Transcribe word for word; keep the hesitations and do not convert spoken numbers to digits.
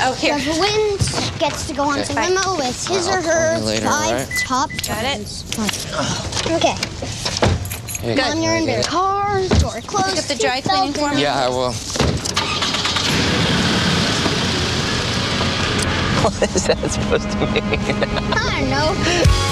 Oh, here. Whoever wins gets to go on to limo with his or her later, five right? top Got it? Okay. Hey, Come on, you're in your car, door closed. Pick up the dry cleaning for me? Yeah, I will. What is that supposed to mean? I don't know.